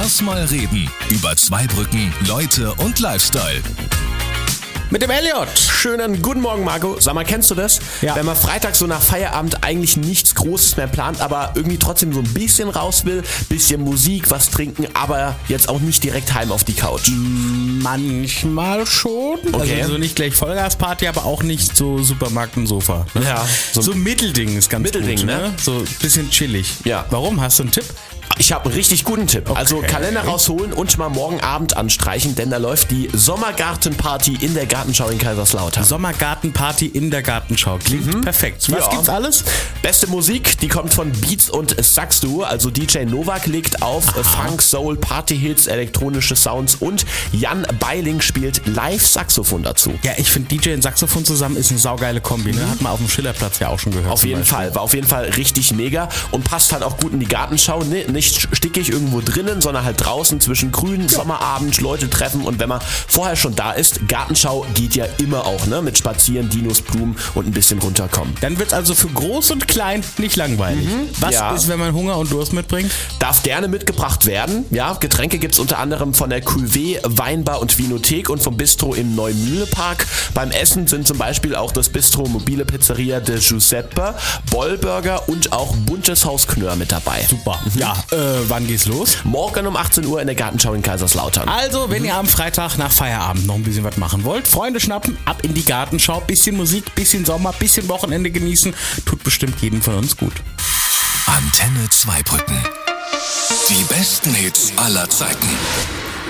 Lass mal reden über Zweibrücken, Leute und Lifestyle. Mit dem Elliot. Schönen guten Morgen, Marco. Sag mal, kennst du das? Ja. Wenn man Freitag so nach Feierabend eigentlich nichts Großes mehr plant, aber irgendwie trotzdem so ein bisschen raus will, bisschen Musik, was trinken, aber jetzt auch nicht direkt heim auf die Couch. Manchmal schon. Okay. Also so nicht gleich Vollgasparty, aber auch nicht so Supermarkt und Sofa. Ne? Ja, So Mittelding ist ganz Mittelding, gut. ne? So ein bisschen chillig. Ja. Warum? Hast du einen Tipp? Ich habe einen richtig guten Tipp. Okay. Also Kalender rausholen und mal morgen Abend anstreichen, denn da läuft die Sommergartenparty in der Gartenschau in Kaiserslautern. Sommergartenparty in der Gartenschau. Klingt perfekt. Was Ja. gibt's alles? Beste Musik, die kommt von Beats und Saxduo, also DJ Novak legt auf Funk, Soul, Partyhits, elektronische Sounds und Jan Beiling spielt Live-Saxophon dazu. Ja, ich finde DJ und Saxophon zusammen ist eine saugeile Kombi. Ne? Hat man auf dem Schillerplatz ja auch schon gehört. Auf zum jeden Beispiel. Fall, war auf jeden Fall richtig mega und passt halt auch gut in die Gartenschau. Nicht stickig irgendwo drinnen, sondern halt draußen zwischen Grün, Sommerabend, Leute treffen und wenn man vorher schon da ist, Gartenschau geht ja immer auch, ne? Mit Spazieren, Dinos, Blumen und ein bisschen runterkommen. Dann wird's also für groß und klein nicht langweilig. Was Ja. ist, wenn man Hunger und Durst mitbringt? Darf gerne mitgebracht werden. Ja, Getränke gibt's unter anderem von der Cuvée, Weinbar und Vinothek und vom Bistro im Neumühlepark. Beim Essen sind zum Beispiel auch das Bistro Mobile Pizzeria de Giuseppe, Bollburger und auch Buntes Haus Knör mit dabei. Super. Ja, wann geht's los? Morgen um 18 Uhr in der Gartenschau in Kaiserslautern. Also, wenn ihr am Freitag nach Feierabend noch ein bisschen was machen wollt, Freunde schnappen, ab in die Gartenschau, bisschen Musik, bisschen Sommer, bisschen Wochenende genießen, tut bestimmt jedem von uns gut. Antenne Zweibrücken. Die besten Hits aller Zeiten.